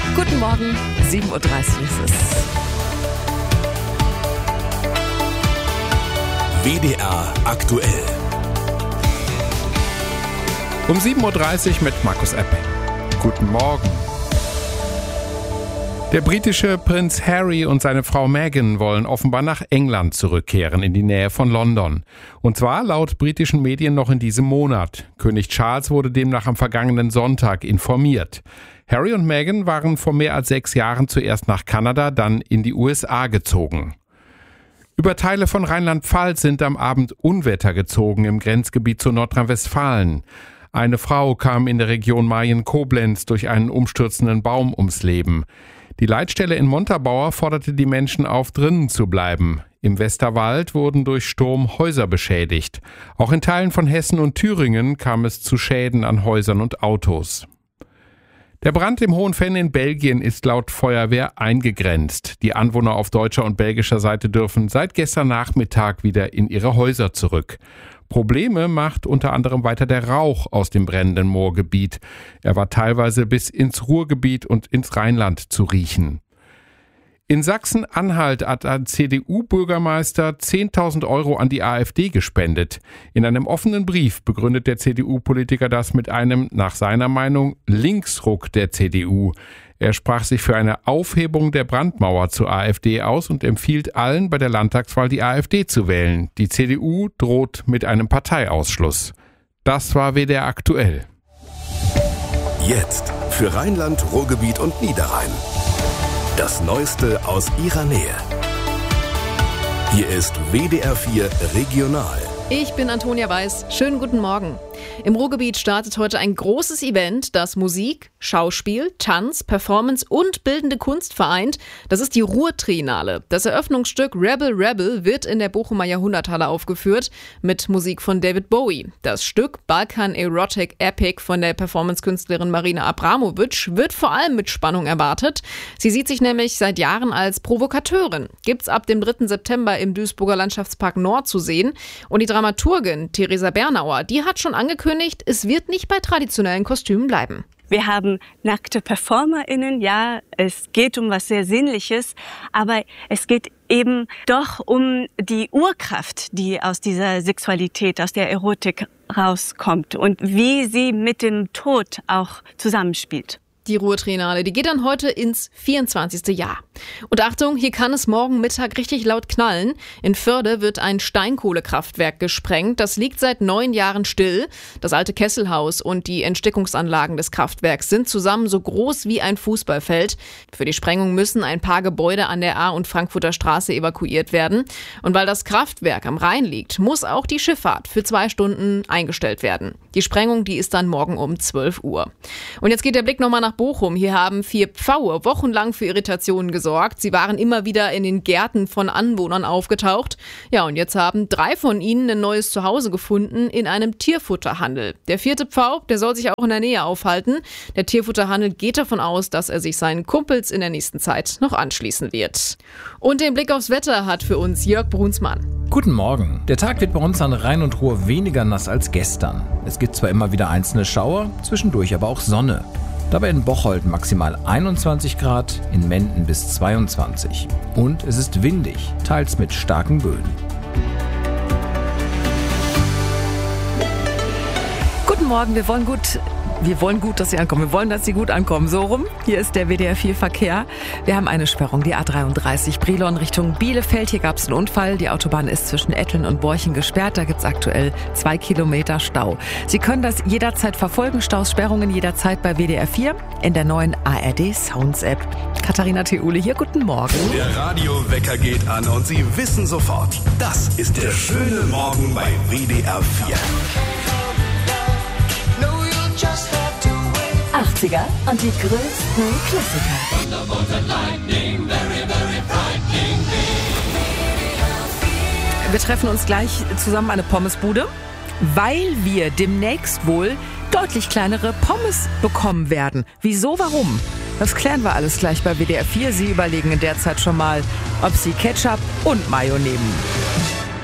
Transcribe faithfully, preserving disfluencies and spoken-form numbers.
Guten Morgen, sieben Uhr dreißig ist es. W D R aktuell. Um sieben Uhr dreißig mit Markus Epping. Guten Morgen. Der britische Prinz Harry und seine Frau Meghan wollen offenbar nach England zurückkehren, in die Nähe von London. Und zwar laut britischen Medien noch in diesem Monat. König Charles wurde demnach am vergangenen Sonntag informiert. Harry und Meghan waren vor mehr als sechs Jahren zuerst nach Kanada, dann in die U S A gezogen. Über Teile von Rheinland-Pfalz sind am Abend Unwetter gezogen im Grenzgebiet zu Nordrhein-Westfalen. Eine Frau kam in der Region Mayen-Koblenz durch einen umstürzenden Baum ums Leben. Die Leitstelle in Montabaur forderte die Menschen auf, drinnen zu bleiben. Im Westerwald wurden durch Sturm Häuser beschädigt. Auch in Teilen von Hessen und Thüringen kam es zu Schäden an Häusern und Autos. Der Brand im Hohen Venn in Belgien ist laut Feuerwehr eingegrenzt. Die Anwohner auf deutscher und belgischer Seite dürfen seit gestern Nachmittag wieder in ihre Häuser zurück. Probleme macht unter anderem weiter der Rauch aus dem brennenden Moorgebiet. Er war teilweise bis ins Ruhrgebiet und ins Rheinland zu riechen. In Sachsen-Anhalt hat ein C D U-Bürgermeister zehntausend Euro an die AfD gespendet. In einem offenen Brief begründet der C D U-Politiker das mit einem, nach seiner Meinung, Linksruck der C D U. Er sprach sich für eine Aufhebung der Brandmauer zur AfD aus und empfiehlt allen, bei der Landtagswahl die AfD zu wählen. Die C D U droht mit einem Parteiausschluss. Das war W D R aktuell. Jetzt für Rheinland, Ruhrgebiet und Niederrhein. Das Neueste aus ihrer Nähe. Hier ist W D R vier Regional. Ich bin Antonia Weiß. Schönen guten Morgen. Im Ruhrgebiet startet heute ein großes Event, das Musik, Schauspiel, Tanz, Performance und bildende Kunst vereint. Das ist die Ruhr-Triennale. Das Eröffnungsstück Rebel Rebel wird in der Bochumer Jahrhunderthalle aufgeführt mit Musik von David Bowie. Das Stück Balkan Erotic Epic von der Performancekünstlerin Marina Abramovic wird vor allem mit Spannung erwartet. Sie sieht sich nämlich seit Jahren als Provokateurin. Gibt's ab dem dritten September im Duisburger Landschaftspark Nord zu sehen. Und die Dramaturgin Theresa Bernauer, die hat schon angekündigt, es wird nicht bei traditionellen Kostümen bleiben. Wir haben nackte PerformerInnen, ja, es geht um was sehr Sinnliches, aber es geht eben doch um die Urkraft, die aus dieser Sexualität, aus der Erotik rauskommt und wie sie mit dem Tod auch zusammenspielt. Die Ruhr-Triennale, die geht dann heute ins vierundzwanzigste Jahr. Und Achtung, hier kann es morgen Mittag richtig laut knallen. In Förde wird ein Steinkohlekraftwerk gesprengt. Das liegt seit neun Jahren still. Das alte Kesselhaus und die Entstickungsanlagen des Kraftwerks sind zusammen so groß wie ein Fußballfeld. Für die Sprengung müssen ein paar Gebäude an der A- und Frankfurter Straße evakuiert werden. Und weil das Kraftwerk am Rhein liegt, muss auch die Schifffahrt für zwei Stunden eingestellt werden. Die Sprengung, die ist dann morgen um zwölf Uhr. Und jetzt geht der Blick nochmal nach Bochum. Hier haben vier Pfaue wochenlang für Irritationen gesorgt. Sie waren immer wieder in den Gärten von Anwohnern aufgetaucht. Ja, und jetzt haben drei von ihnen ein neues Zuhause gefunden in einem Tierfutterhandel. Der vierte Pfau, der soll sich auch in der Nähe aufhalten. Der Tierfutterhandel geht davon aus, dass er sich seinen Kumpels in der nächsten Zeit noch anschließen wird. Und den Blick aufs Wetter hat für uns Jörg Brunsmann. Guten Morgen. Der Tag wird bei uns an Rhein und Ruhr weniger nass als gestern. Es gibt zwar immer wieder einzelne Schauer, zwischendurch aber auch Sonne. Dabei in Bocholt maximal einundzwanzig Grad, in Menden bis zweiundzwanzig. Und es ist windig, teils mit starken Böen. Guten Morgen, wir wollen gut... Wir wollen gut, dass Sie ankommen. Wir wollen, dass Sie gut ankommen. So rum. Hier ist der W D R vier Verkehr. Wir haben eine Sperrung, die A dreiunddreißig Brilon Richtung Bielefeld. Hier gab es einen Unfall. Die Autobahn ist zwischen Etteln und Borchen gesperrt. Da gibt es aktuell zwei Kilometer Stau. Sie können das jederzeit verfolgen. Staus, Sperrungen jederzeit bei W D R vier in der neuen A R D Sounds App. Katharina Theule hier. Guten Morgen. Der Radiowecker geht an und Sie wissen sofort, das ist der schöne Morgen bei W D R vier. achtziger und die größten Klassiker. Wir treffen uns gleich zusammen an eine Pommesbude, weil wir demnächst wohl deutlich kleinere Pommes bekommen werden. Wieso, warum? Das klären wir alles gleich bei W D R vier. Sie überlegen in der Zeit schon mal, ob Sie Ketchup und Mayo nehmen.